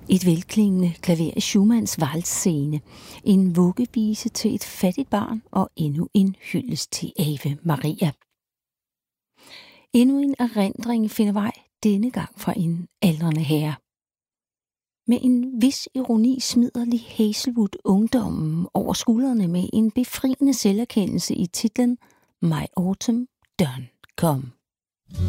Et velklingende klaver i Schumanns valsscene, en vuggevise til et fattigt barn og endnu en hyldest til Ave Maria. Endnu en erindring finder vej, denne gang fra en aldrende herre. Med en vis ironi smider Lee Hazlewood ungdommen over skuldrene med en befriende selverkendelse i titlen My Autumn Done Come.